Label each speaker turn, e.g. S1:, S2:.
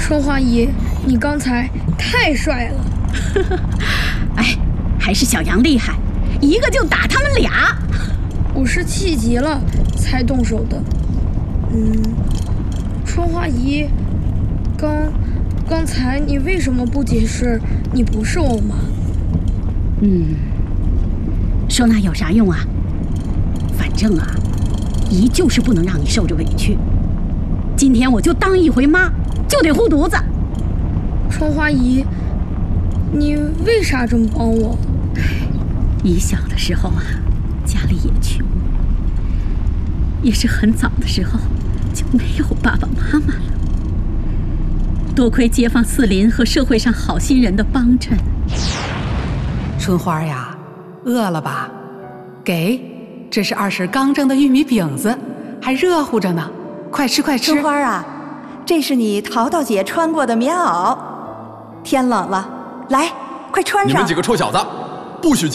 S1: 春花姨，你刚才太帅了。
S2: 哎，还是小杨厉害，一个就打他们俩。
S1: 我是气急了才动手的。春花姨，刚才你为什么不解释你不是我妈？
S2: 说那有啥用啊？反正啊，姨就是不能让你受着委屈。今天我就当一回妈，就得护犊子。
S1: 春花姨，你为啥这么帮我？
S2: 姨小的时候啊，家里也穷，也是很早的时候就没有爸爸妈妈了。多亏街坊四邻和社会上好心人的帮衬。
S3: 春花呀，饿了吧？给，这是二婶刚蒸的玉米饼子，还热乎着呢，快吃快吃。
S4: 春花啊，这是你淘淘姐穿过的棉袄，天冷了，来，快穿上。
S5: 你们几个臭小子，不许